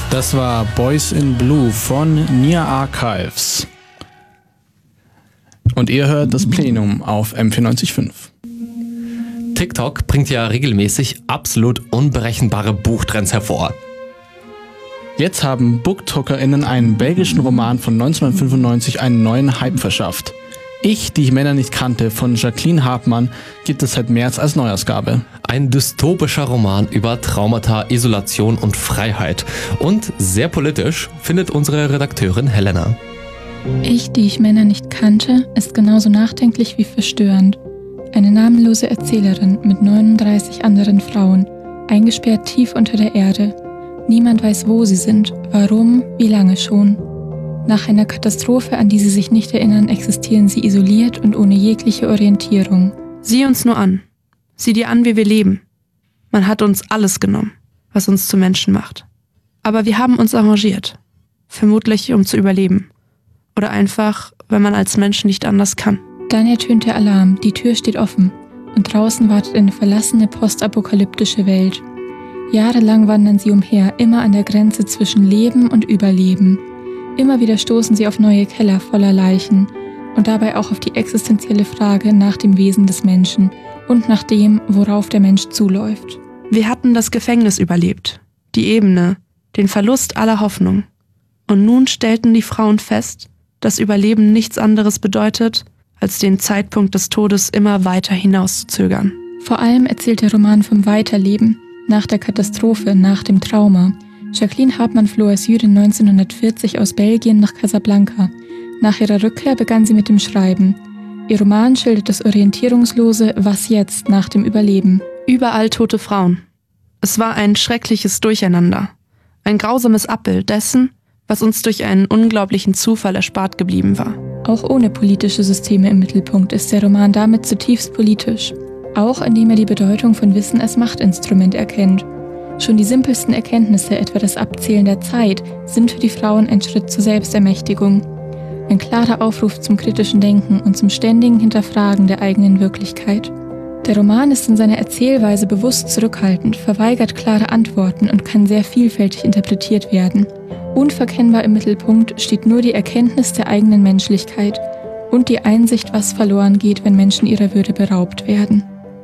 Das war Boys in Blue von Near Archives. Und ihr hört das Plenum auf M94.5. TikTok bringt ja regelmäßig absolut unberechenbare Buchtrends hervor. Jetzt haben BookTokerInnen einen belgischen Roman von 1995 einen neuen Hype verschafft. Ich, die Männer nicht kannte, von Jacqueline Hartmann, gibt es seit März als Neuausgabe. Ein dystopischer Roman über Traumata, Isolation und Freiheit. Und sehr politisch, findet unsere Redakteurin Helena. Ich, die ich Männer nicht kannte, ist genauso nachdenklich wie verstörend. Eine namenlose Erzählerin mit 39 anderen Frauen, eingesperrt tief unter der Erde. Niemand weiß, wo sie sind, warum, wie lange schon. Nach einer Katastrophe, an die sie sich nicht erinnern, existieren sie isoliert und ohne jegliche Orientierung. Sieh uns nur an. Sieh dir an, wie wir leben. Man hat uns alles genommen, was uns zu Menschen macht. Aber wir haben uns arrangiert. Vermutlich, um zu überleben. Oder einfach, wenn man als Mensch nicht anders kann. Dann ertönt der Alarm, die Tür steht offen und draußen wartet eine verlassene postapokalyptische Welt. Jahrelang wandern sie umher, immer an der Grenze zwischen Leben und Überleben. Immer wieder stoßen sie auf neue Keller voller Leichen und dabei auch auf die existenzielle Frage nach dem Wesen des Menschen und nach dem, worauf der Mensch zuläuft. Wir hatten das Gefängnis überlebt, die Ebene, den Verlust aller Hoffnung. Und nun stellten die Frauen fest, dass Überleben nichts anderes bedeutet, als den Zeitpunkt des Todes immer weiter hinauszuzögern. Vor allem erzählt der Roman vom Weiterleben, nach der Katastrophe, nach dem Trauma. Jacqueline Hartmann floh als Jüdin 1940 aus Belgien nach Casablanca. Nach ihrer Rückkehr begann sie mit dem Schreiben. Ihr Roman schildert das orientierungslose Was jetzt nach dem Überleben. Überall tote Frauen. Es war ein schreckliches Durcheinander. Ein grausames Abbild dessen, was uns durch einen unglaublichen Zufall erspart geblieben war. Auch ohne politische Systeme im Mittelpunkt ist der Roman damit zutiefst politisch. Auch indem er die Bedeutung von Wissen als Machtinstrument erkennt. Schon die simpelsten Erkenntnisse, etwa das Abzählen der Zeit, sind für die Frauen ein Schritt zur Selbstermächtigung. Ein klarer Aufruf zum kritischen Denken und zum ständigen Hinterfragen der eigenen Wirklichkeit. Der Roman ist in seiner Erzählweise bewusst zurückhaltend, verweigert klare Antworten und kann sehr vielfältig interpretiert werden. Unverkennbar im Mittelpunkt steht nur die Erkenntnis der eigenen Menschlichkeit und die Einsicht, was verloren geht, wenn Menschen ihrer Würde beraubt werden.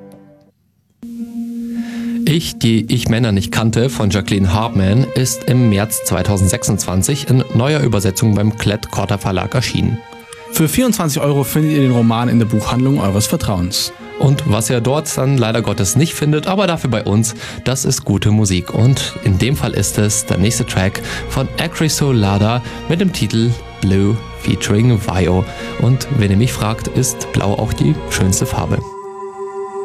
Ich, die ich Männer nicht kannte, von Jacqueline Hartmann, ist im März 2026 in neuer Übersetzung beim Klett-Cotta Verlag erschienen. Für 24 € findet ihr den Roman in der Buchhandlung eures Vertrauens. Und was ihr dort dann leider Gottes nicht findet, aber dafür bei uns, das ist gute Musik. Und in dem Fall ist es der nächste Track von Acrisolada mit dem Titel Blue featuring Vio. Und wenn ihr mich fragt, ist Blau auch die schönste Farbe.